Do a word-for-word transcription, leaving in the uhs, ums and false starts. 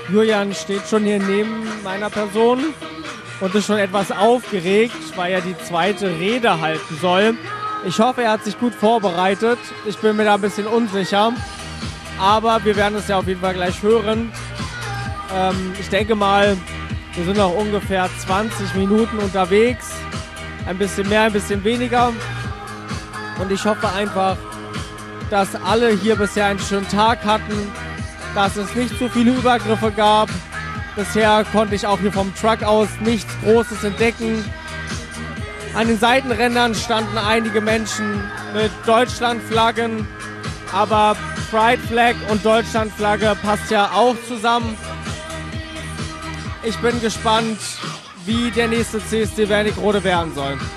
Julian steht schon hier neben meiner Person und ist schon etwas aufgeregt, weil er die zweite Rede halten soll. Ich hoffe, er hat sich gut vorbereitet. Ich bin mir da ein bisschen unsicher. Aber wir werden es ja auf jeden Fall gleich hören. Ähm, ich denke mal, wir sind noch ungefähr zwanzig Minuten unterwegs. Ein bisschen mehr, ein bisschen weniger. Und ich hoffe einfach, dass alle hier bisher einen schönen Tag hatten, dass es nicht so viele Übergriffe gab. Bisher konnte ich auch hier vom Truck aus nichts Großes entdecken. An den Seitenrändern standen einige Menschen mit Deutschlandflaggen, aber Pride Flag und Deutschlandflagge passt ja auch zusammen. Ich bin gespannt, wie der nächste C S D Wernigerode werden soll.